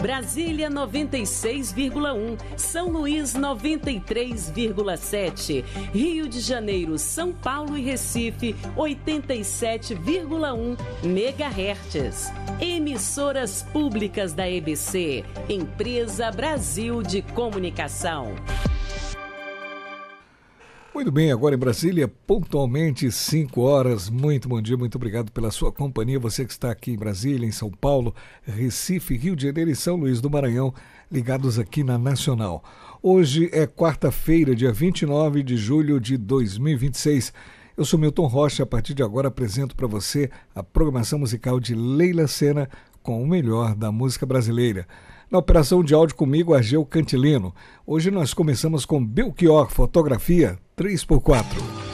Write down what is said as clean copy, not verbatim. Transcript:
Brasília 96,1, São Luís 93,7, Rio de Janeiro, São Paulo e Recife 87,1 MHz. Emissoras públicas da EBC, Empresa Brasil de Comunicação. Muito bem, agora em Brasília, pontualmente 5 horas. Muito bom dia, muito obrigado pela sua companhia. Você que está aqui em Brasília, em São Paulo, Recife, Rio de Janeiro e São Luís do Maranhão, ligados aqui na Nacional. Hoje é quarta-feira, dia 29 de julho de 2026. Eu sou Milton Rocha, a partir de agora apresento para você a programação musical de Leila Sena com o melhor da música brasileira. Na operação de áudio comigo, Argel Cantilino. Hoje nós começamos com Belchior, fotografia 3x4.